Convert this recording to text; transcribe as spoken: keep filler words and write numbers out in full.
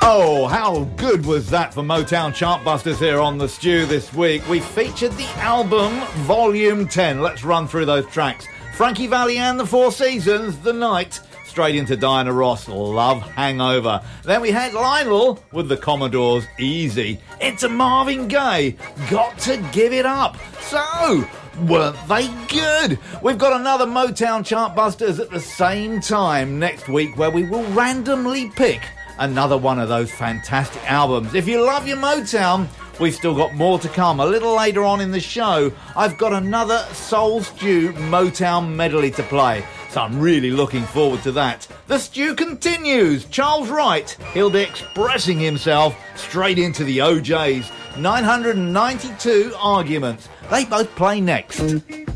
Oh, how good was that for Motown Chartbusters here on The Stew this week? We featured the album Volume ten. Let's run through those tracks. Frankie Valli and the Four Seasons, The Night. Straight into Diana Ross, Love Hangover. Then we had Lionel with the Commodores, Easy. Into Marvin Gaye, Got to Give It Up. So, weren't they good? We've got another Motown Chartbusters at the same time next week where we will randomly pick another one of those fantastic albums. If you love your Motown, we've still got more to come. A little later on in the show, I've got another Soul Stew Motown medley to play. So I'm really looking forward to that. The Stew continues. Charles Wright, he'll be expressing himself straight into the O Js. nine hundred ninety-two arguments. They both play next.